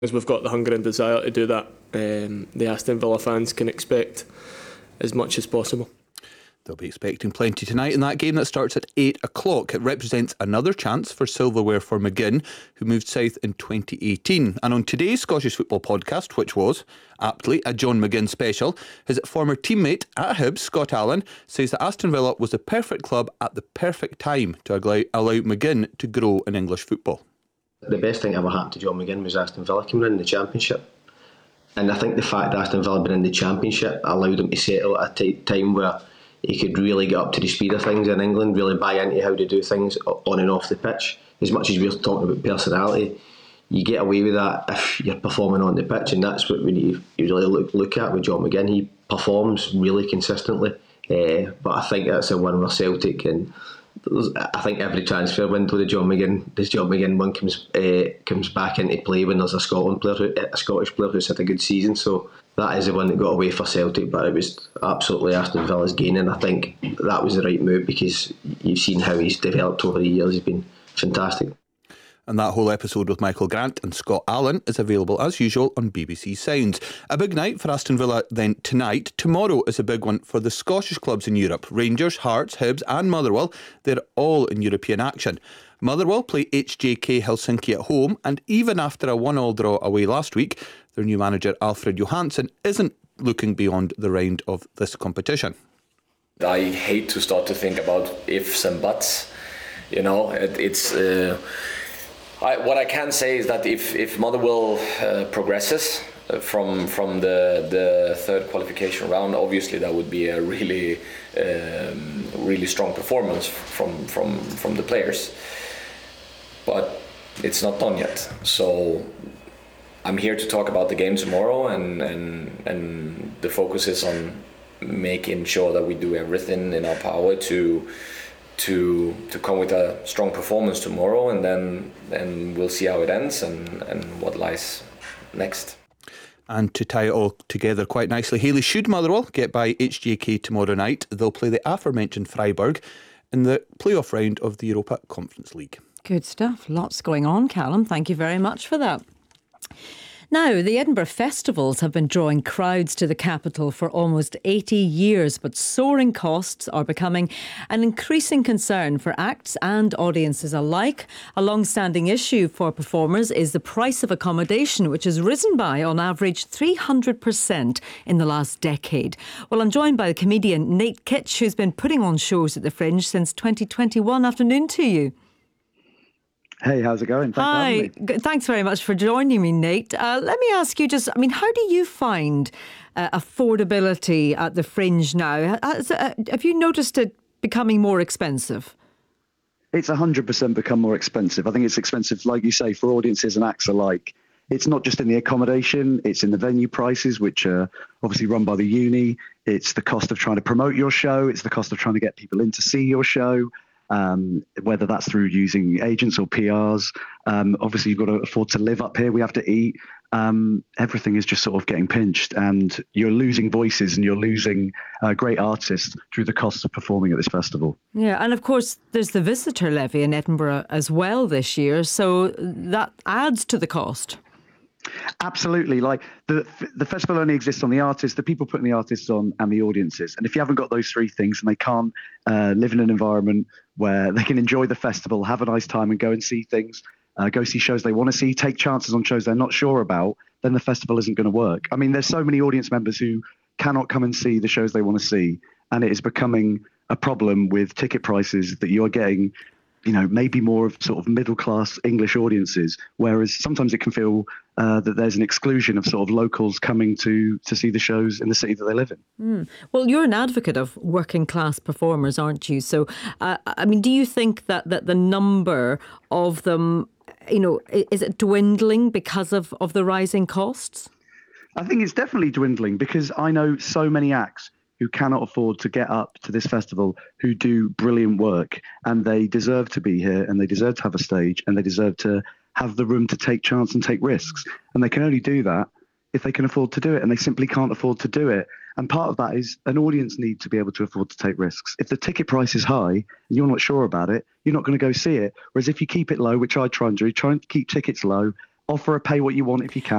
As we've got the hunger and desire to do that, the Aston Villa fans can expect as much as possible. They'll be expecting plenty tonight in that game that starts at 8 o'clock. It represents another chance for silverware for McGinn, who moved south in 2018. And on today's Scottish Football podcast, which was aptly a John McGinn special, his former teammate at Hibs, Scott Allan, says that Aston Villa was the perfect club at the perfect time to allow McGinn to grow in English football. The best thing ever happened to John McGinn was Aston Villa coming in the Championship. And I think the fact that Aston Villa had been in the Championship allowed him to settle at a time where he could really get up to the speed of things in England, really buy into how to do things on and off the pitch. As much as we're talking about personality, you get away with that if you're performing on the pitch, and that's what we need to really look at with John McGinn. He performs really consistently, but I think that's the one where Celtic, and I think every transfer window this John McGinn one comes back into play when there's a Scottish player who's had a good season. So that is the one that got away for Celtic, but it was absolutely Aston Villa's gain, and I think that was the right move because you've seen how he's developed over the years. He's been fantastic. And that whole episode with Michael Grant and Scott Allan is available as usual on BBC Sounds. A big night for Aston Villa then tonight. Tomorrow is a big one for the Scottish clubs in Europe. Rangers, Hearts, Hibs and Motherwell, they're all in European action. Motherwell play HJK Helsinki at home, and even after a 1-1 draw away last week, their new manager Alfred Johansson isn't looking beyond the round of this competition. I hate to start to think about ifs and buts. You know, what I can say is that if Motherwell progresses from the third qualification round, obviously that would be a really strong performance from the players. But it's not done yet. So I'm here to talk about the game tomorrow, and the focus is on making sure that we do everything in our power to come with a strong performance tomorrow, and then we'll see how it ends and what lies next. And to tie it all together quite nicely, Hayley, should Motherwell get by HJK tomorrow night, they'll play the aforementioned Freiburg in the playoff round of the Europa Conference League. Good stuff. Lots going on, Callum. Thank you very much for that. Now, the Edinburgh Festivals have been drawing crowds to the capital for almost 80 years, but soaring costs are becoming an increasing concern for acts and audiences alike. A long-standing issue for performers is the price of accommodation, which has risen by, on average, 300% in the last decade. Well, I'm joined by the comedian Nate Kitch, who's been putting on shows at the Fringe since 2021. Afternoon to you. Hey, how's it going? Hi, thanks very much for joining me, Nate. Let me ask you how do you find affordability at the Fringe now? Have you noticed it becoming more expensive? It's 100% become more expensive. I think it's expensive, like you say, for audiences and acts alike. It's not just in the accommodation, it's in the venue prices, which are obviously run by the uni. It's the cost of trying to promote your show. It's the cost of trying to get people in to see your show. Whether that's through using agents or PRs. Obviously, you've got to afford to live up here. We have to eat. Everything is just sort of getting pinched, and you're losing voices and you're losing great artists through the costs of performing at this festival. Yeah, and of course, there's the visitor levy in Edinburgh as well this year, so that adds to the cost. Absolutely. Like the festival only exists on the artists, the people putting the artists on, and the audiences. And if you haven't got those three things and they can't live in an environment where they can enjoy the festival, have a nice time and go and see things, go see shows they want to see, take chances on shows they're not sure about, then the festival isn't going to work. I mean, there's so many audience members who cannot come and see the shows they want to see. And it is becoming a problem with ticket prices that you are getting, you know, maybe more of sort of middle-class English audiences, whereas sometimes it can feel that there's an exclusion of sort of locals coming to see the shows in the city that they live in. Well, you're an advocate of working-class performers, aren't you? So, I mean, do you think that the number of them, you know, is it dwindling because of the rising costs? I think it's definitely dwindling because I know so many acts who cannot afford to get up to this festival, who do brilliant work, and they deserve to be here, and they deserve to have a stage, and they deserve to have the room to take chance and take risks. And they can only do that if they can afford to do it, and they simply can't afford to do it. And part of that is an audience need to be able to afford to take risks. If the ticket price is high and you're not sure about it, you're not going to go see it. Whereas if you keep it low, which I try and do, try and keep tickets low, offer a pay what you want if you can.